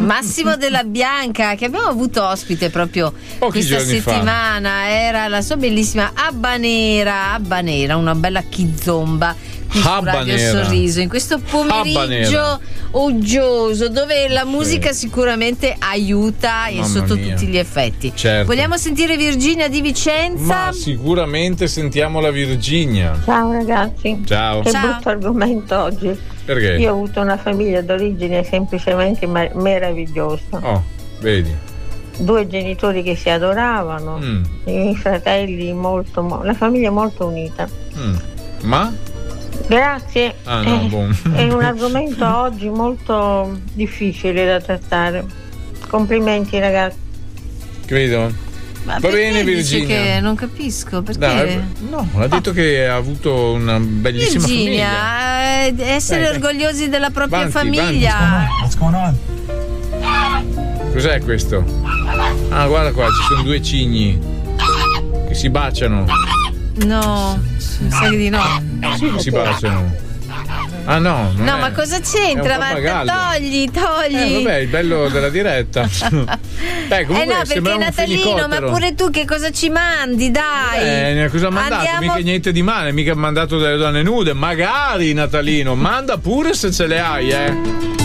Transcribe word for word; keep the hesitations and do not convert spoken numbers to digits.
Massimo Della Bianca, che abbiamo avuto ospite proprio Pochi questa giorni fa. settimana, era la sua bellissima Abba Nera, Abba Nera, una bella chizomba qui su Abba Radio Nera. Sorriso in questo Abba Nera. pomeriggio uggioso dove la musica sicuramente aiuta e Mamma sotto mia. tutti gli effetti. Certo. Vogliamo sentire Virginia di Vicenza? Ma sicuramente sentiamo la Virginia. Ciao ragazzi. Ciao. Che Ciao. brutto argomento oggi. Perché? Io ho avuto una famiglia d'origine semplicemente mar- meravigliosa. Oh, vedi. Due genitori che si adoravano, Mm. i fratelli molto, mo- la famiglia molto unita. Mm. Ma? Grazie. Ah, no, Eh, buon. È un argomento oggi molto difficile da trattare. Complimenti ragazzi. Credo. Ma Va perché bene, dice Virginia. che non capisco perché. Dai, no, ha detto che ha avuto una bellissima famiglia. Virginia, eh, essere Dai, dai. orgogliosi della propria Avanti, famiglia. What's going on? Cos'è questo? Ah, guarda qua, ci sono due cigni che si baciano. No, mi sa di no. Sì, che si baciano. Ah no, non No, è. ma cosa c'entra? È un Ma pappagallo. togli, togli. Eh, vabbè, il bello della diretta. Beh, comunque Eh no, perché sembra è un Natalino, ma fenicottero. pure tu che cosa ci mandi, dai? Eh, cosa ha mandato? Andiamo- Mica niente di male, mica ha mandato delle donne nude. Magari Natalino, manda pure se ce le hai, eh.